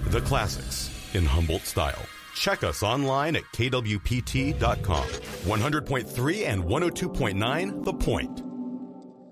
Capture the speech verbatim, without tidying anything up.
The classics in Humboldt style. Check us online at K W P T dot com. one hundred point three and one oh two point nine The Point.